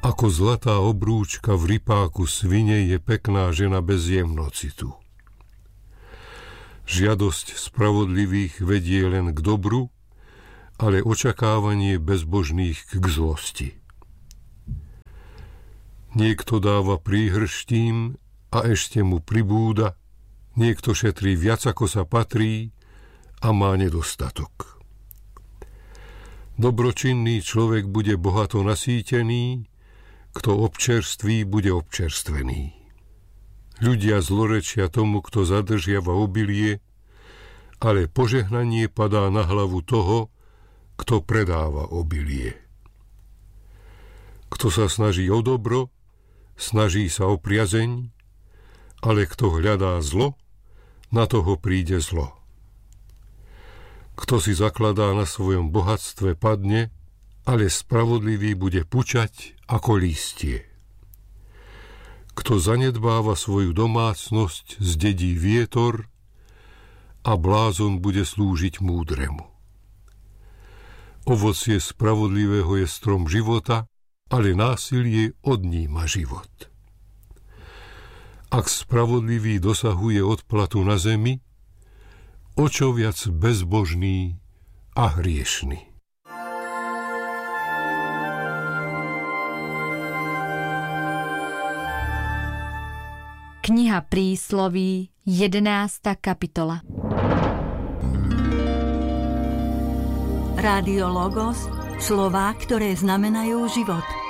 Ako zlatá obrúčka v rypáku svine je pekná žena bez jemnocitu. Žiadosť spravodlivých vedie len k dobru, ale očakávanie bezbožných k zlosti. Niekto dáva príhrštím a ešte mu pribúda, niekto šetrí viac ako sa patrí a má nedostatok. Dobročinný človek bude bohato nasýtený, kto občerství, bude občerstvený. Ľudia zlorečia tomu, kto zadržiava obilie, ale požehnanie padá na hlavu toho, kto predáva obilie. Kto sa snaží o dobro, snaží sa o priazeň, ale kto hľadá zlo, na toho príde zlo. Kto si zakladá na svojom bohatstve, padne, ale spravodlivý bude pučať ako lístie. Kto zanedbáva svoju domácnosť, zdedí vietor a blázon bude slúžiť múdremu. Ovocie spravodlivého je strom života, ale násilie odníma život. Ak spravodlivý dosahuje odplatu na zemi, o čo viac bezbožný a hriešny. Kniha Prísloví, 11. kapitola. Rádio Logos, slová, ktoré znamenajú život.